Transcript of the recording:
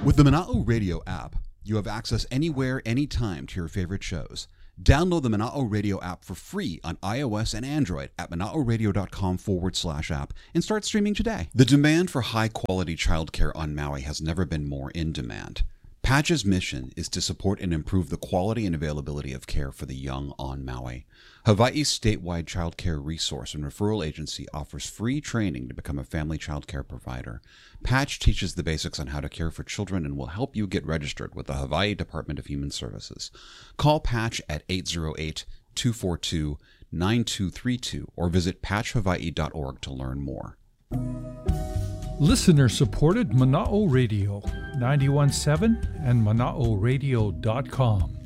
With the Mana'o Radio app, you have access anywhere, anytime to your favorite shows. Download the Mana'o Radio app for free on iOS and Android at mana'oradio.com/app and start streaming today. The demand for high-quality childcare on Maui has never been more in demand. Patch's mission is to support and improve the quality and availability of care for the young on Maui. Hawaii's statewide child care resource and referral agency offers free training to become a family child care provider. Patch teaches the basics on how to care for children and will help you get registered with the Hawaii Department of Human Services. Call Patch at 808-242-9232 or visit patchhawaii.org to learn more. Listener-supported Mana'o Radio, 91.7 and Mana'oRadio.com.